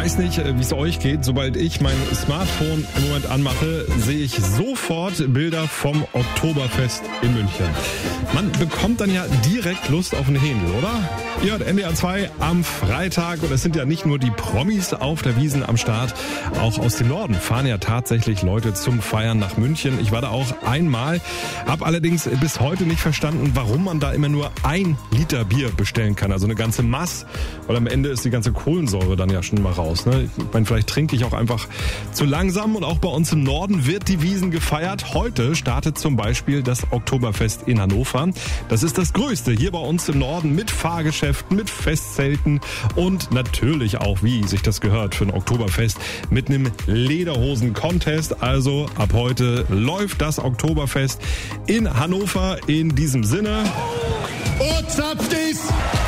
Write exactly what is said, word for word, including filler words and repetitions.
weiß nicht, wie es euch geht. Sobald ich mein Smartphone im Moment anmache, sehe ich sofort Bilder vom Oktoberfest in München. Man bekommt dann ja direkt Lust auf einen Händel, oder? Ihr hört N D R zwei am Freitag und es sind ja nicht nur die Promis auf der Wiesn am Start. Auch aus dem Norden fahren ja tatsächlich Leute zum Feiern nach München. Ich war da auch einmal, habe allerdings bis heute nicht verstanden, warum man da immer nur ein Liter Bier bestellen kann. Also eine ganze Maß, weil am Ende ist die ganze Kohlensäure dann ja schon mal raus. Ne? Ich meine, vielleicht trinke ich auch einfach zu langsam. Und auch bei uns im Norden wird die Wiesn gefeiert. Heute startet zum Beispiel das Oktoberfest in Hannover. Das ist das Größte hier bei uns im Norden mit Fahrgeschäften, mit Festzelten und natürlich auch, wie sich das gehört für ein Oktoberfest, mit einem Lederhosen-Contest. Also ab heute läuft das Oktoberfest in Hannover. In diesem Sinne... Und zapft es!